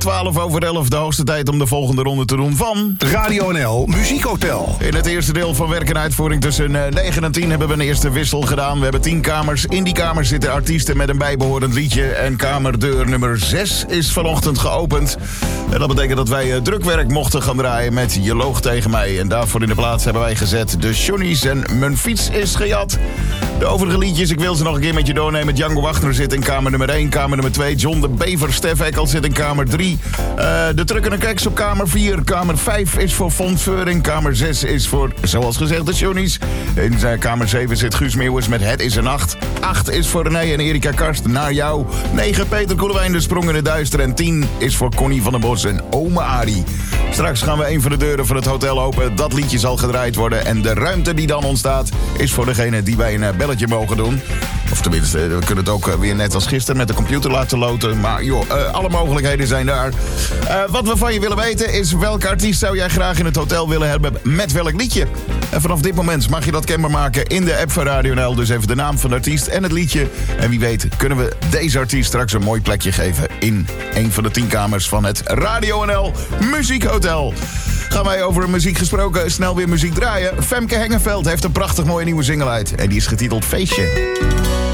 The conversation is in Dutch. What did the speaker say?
11:12, de hoogste tijd om de volgende ronde te doen van Radio NL Muziekhotel. In het eerste deel van werk en uitvoering tussen 9 en 10 hebben we een eerste wissel gedaan. We hebben 10 kamers. In die kamers zitten artiesten met een bijbehorend liedje. En kamerdeur nummer 6 is vanochtend geopend. En dat betekent dat wij drukwerk mochten gaan draaien met Je loog tegen mij. En daarvoor in de plaats hebben wij gezet de Johnny's en Mijn fiets is gejat. De overige liedjes, ik wil ze nog een keer met je doornemen. Django Wagner zit in kamer nummer 1. Kamer nummer 2, John de Bever. Stef Eckel zit in kamer 3. De Truck en Keks op kamer 4. Kamer 5 is voor Fons Veuring. Kamer 6 is voor, zoals gezegd, de Johnny's. In kamer 7 zit Guus Meeuwis met Het is een Nacht. 8 is voor René en Erika Karst, Naar jou. 9 Peter Koelewijn, De Sprong in het Duister. En 10 is voor Connie van den Bos en Ome Arie. Straks gaan we een van de deuren van het hotel open. Dat liedje zal gedraaid worden. En de ruimte die dan ontstaat is voor degene die wij een belletje mogen doen. Of tenminste, we kunnen het ook weer net als gisteren met de computer laten loten. Maar joh, alle mogelijkheden zijn daar. Wat we van je willen weten is welke artiest zou jij graag in het hotel willen hebben met welk liedje? En vanaf dit moment mag je dat kenbaar maken in de app van Radio NL. Dus even de naam van de artiest en het liedje. En wie weet kunnen we deze artiest straks een mooi plekje geven in een van de 10 kamers van het Radio NL Muziekhotel. Gaan wij over muziek gesproken snel weer muziek draaien. Femke Hengeveld heeft een prachtig mooie nieuwe single uit. En die is getiteld Feestje.